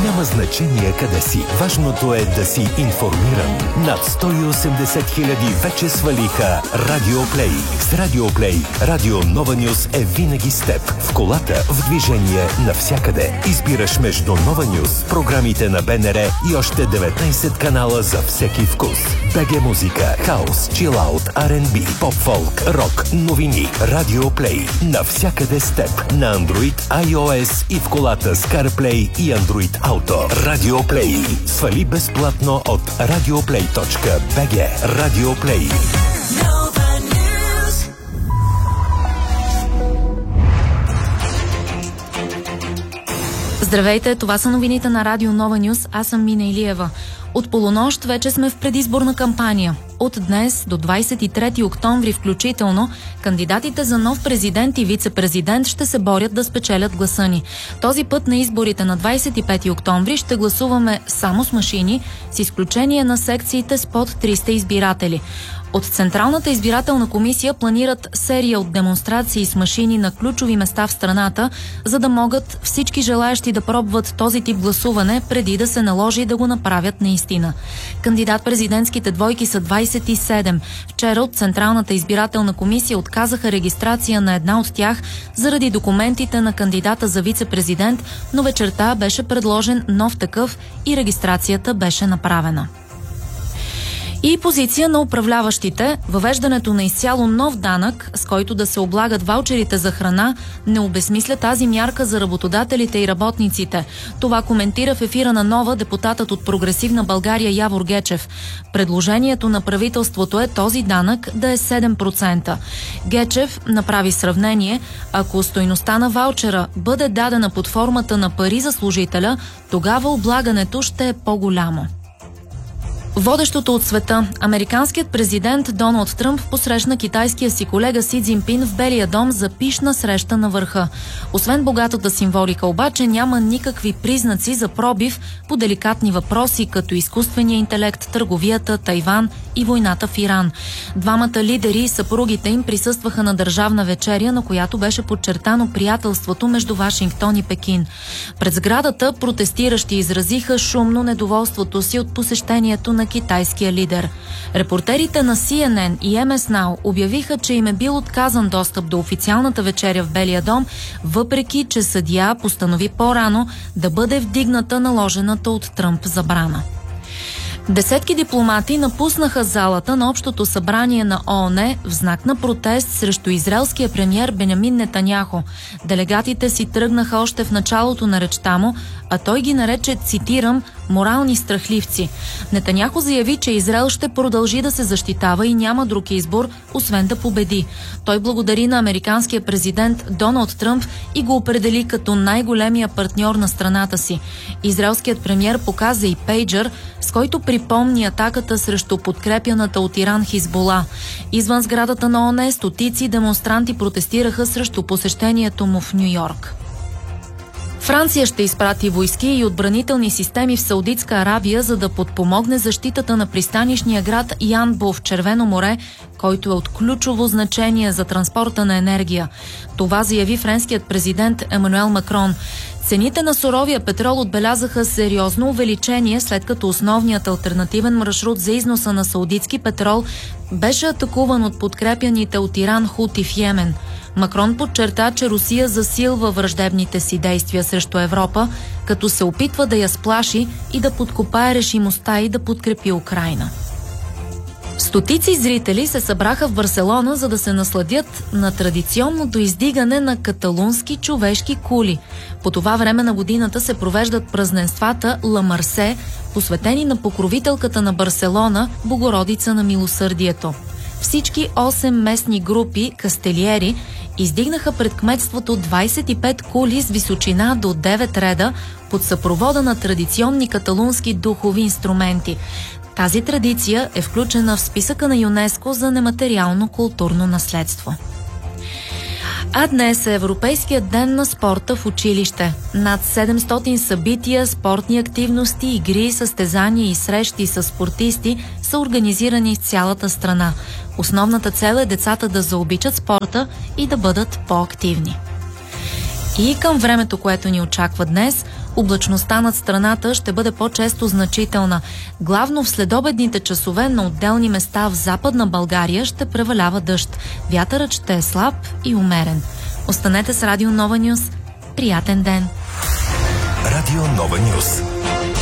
Няма значение къде си. Важното е да си информиран. Над 180 хиляди вече свалиха Радиоплей. С Радиоплей Радио Нова Нюз е винаги с теб. В колата, в движение, навсякъде. Избираш между Нова Нюз, програмите на БНР и още 19 канала за всеки вкус. БГ музика, хаус, чилаут, R&B, поп-фолк, рок, новини. Радиоплей. Навсякъде с теб. На Android, iOS и в колата с CarPlay и Android Auto. Радиоплей. Свали безплатно от radioplay.bg. Радиоплей. Здравейте, това са новините на Радио Нова Нюз. Аз съм Мина Илиева. От полунощ вече сме в предизборна кампания. От днес до 23 октомври включително, кандидатите за нов президент и вице-президент ще се борят да спечелят гласа ни. Този път на изборите на 25 октомври ще гласуваме само с машини, с изключение на секциите с под 300 избиратели. От Централната избирателна комисия планират серия от демонстрации с машини на ключови места в страната, за да могат всички желаещи да пробват този тип гласуване, преди да се наложи да го направят наистина. Кандидат-президентските двойки са 27. Вчера от Централната избирателна комисия отказаха регистрация на една от тях заради документите на кандидата за вице-президент, но вечерта беше предложен нов такъв и регистрацията беше направена. И позиция на управляващите, въвеждането на изцяло нов данък, с който да се облагат ваучерите за храна, не обезмисля тази мярка за работодателите и работниците. Това коментира в ефира на Нова депутатът от Прогресивна България Явор Гечев. Предложението на правителството е този данък да е 7%. Гечев направи сравнение: ако стойността на ваучера бъде дадена под формата на пари за служителя, тогава облагането ще е по-голямо. Водещото от света, американският президент Доналд Тръмп посрещна китайския си колега Си Цзинпин в Белия дом за пишна среща на върха. Освен богатата символика обаче, няма никакви признаци за пробив по деликатни въпроси, като изкуствения интелект, търговията, Тайван и войната в Иран. Двамата лидери и съпругите им присъстваха на държавна вечеря, на която беше подчертано приятелството между Вашингтон и Пекин. Пред сградата протестиращи изразиха шумно недоволството си от посещението на китайския лидер. Репортерите на CNN и MS Now обявиха, че им е бил отказан достъп до официалната вечеря в Белия дом, въпреки че съдия постанови по-рано да бъде вдигната наложената от Тръмп забрана. Десетки дипломати напуснаха залата на Общото събрание на ООН в знак на протест срещу израелския премиер Бенямин Нетаняху. Делегатите си тръгнаха още в началото на речта му, а той ги нарече, цитирам, морални страхливци. Нетаняху заяви, че Израел ще продължи да се защитава и няма друг избор, освен да победи. Той благодари на американския президент Доналд Тръмп и го определи като най-големия партньор на страната си. Израелският премиер показа и пейджър, с който припомни атаката срещу подкрепяната от Иран Хизбола. Извън сградата на ООН стотици демонстранти протестираха срещу посещението му в Ню-Йорк. Франция ще изпрати войски и отбранителни системи в Саудитска Арабия, за да подпомогне защитата на пристанищния град Янбо в Червено море, който е от ключово значение за транспорта на енергия. Това заяви френският президент Емануел Макрон. Цените на суровия петрол отбелязаха сериозно увеличение, след като основният алтернативен маршрут за износа на саудитски петрол беше атакуван от подкрепяните от Иран хути в Йемен. Макрон подчерта, че Русия засилва враждебните си действия срещу Европа, като се опитва да я сплаши и да подкопае решимостта и да подкрепи Украйна. Стотици зрители се събраха в Барселона, за да се насладят на традиционното издигане на каталунски човешки кули. По това време на годината се провеждат празненствата Ла Марсе, посветени на покровителката на Барселона, Богородица на милосърдието. Всички 8 местни групи кастелиери издигнаха пред кметството 25 кули с височина до 9 реда под съпровода на традиционни каталунски духови инструменти. Тази традиция е включена в списъка на ЮНЕСКО за нематериално културно наследство. А днес е Европейският ден на спорта в училище. Над 700 събития, спортни активности, игри, състезания и срещи с спортисти са организирани в цялата страна. Основната цел е децата да заобичат спорта и да бъдат по-активни. И към времето, което ни очаква днес, Облачността над страната ще бъде по-често значителна. Главно в следобедните часове на отделни места в Западна България ще превалява дъжд. Вятърът ще е слаб и умерен. Останете с Радио Нова Нюс. Приятен ден! Радио Нова Нюс.